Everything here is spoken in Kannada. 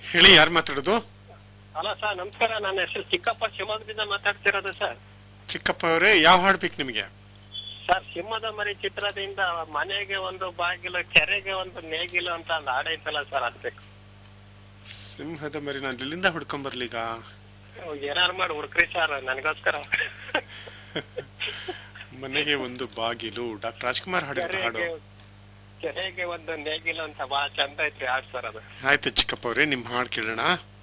ಹೇಳಿ, ಯಾರು ಮಾತಾಡೋದು? ಹಲೋ ಸರ್, ನಮಸ್ಕಾರ. ನನ್ನ ಹೆಸರು ಚಿಕ್ಕಪ್ಪ, ಶಿವಮೊಗ್ಗದಿಂದ ಮಾತಾಡ್ತಿರೋದು ಸರ್. ಚಿಕ್ಕಪ್ಪ ಅವರೇ, ಯಾವ ಹಾಡು ಬೇಕು ನಿಮಗೆ? ಸರ್, ಸಿಂಹದ ಮರಿ ಚಿತ್ರದಿಂದ ಮನೆಗೆ ಒಂದು ಬಾಗಿಲು ಕೆರೆಗೆ ಒಂದು ನೇಗಿಲು ಅಂತ ಒಂದು ಹಾಡೈತಲ್ಲ ಸರ್, ಅದ್ ಬೇಕು. ಸಿಂಹದ ಮರಿ ನಾನು ಇಲ್ಲಿಂದ ಹುಡ್ಕೊಂಬರ್ಲೀಗ? ಏನಾರು ಮಾಡಿ ಹುಡ್ಕ್ರಿ ಸರ್, ನನಗೋಸ್ಕರ. ಮನೆಗೆ ಒಂದು ಬಾಗಿಲು, ಡಾಕ್ಟರ್ ರಾಜ್ಕುಮಾರ್ ಹಾಡಿದ ಹಾಡು. ಕೆರೆಗೆ ಒಂದು ನೇಗಿಲು ಅಂತ ಬಹಳ ಚಂದ ಐತ್ರಿ ಹಾಡು ಸರ್ ಅದು. ಆಯ್ತು ಚಿಕ್ಕಪ್ಪ ಅವರೇ, ನಿಮ್ಮ ಹಾಡು ಕೇಳೋಣ.